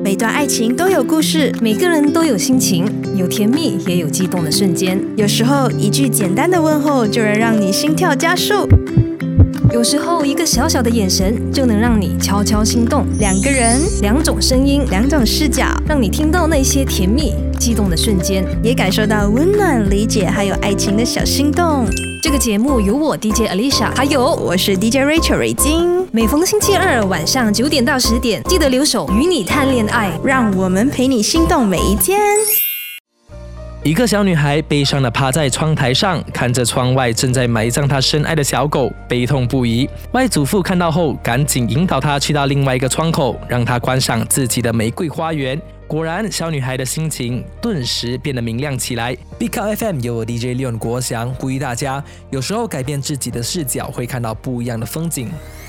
每段爱情都有故事， 每个人都有心情，有甜蜜也有激动的瞬间。 有时候一句简单的问候就能让你心跳加速， 有时候一个小小的眼神就能让你悄悄心动。 两个人， 两种声音， 两种视角， 让你听到那些甜蜜激动的瞬间， 也感受到温暖、理解还有爱情的小心动。 这个节目由我 DJ Alicia， 还有我是 DJ Rachel 蕊晶。 每逢星期二晚上9点到10点，记得留守与你谈恋爱， 让我们陪你心动每一天。 一个小女孩悲伤地趴在窗台上，看着窗外正在埋葬她深爱的小狗，悲痛不已。外祖父看到后，赶紧引导她去到另外一个窗口，让她观赏自己的玫瑰花园。果然，小女孩的心情顿时变得明亮起来。Big Cup FM 由我 DJ Leon 国祥呼吁大家，有时候改变自己的视角，会看到不一样的风景。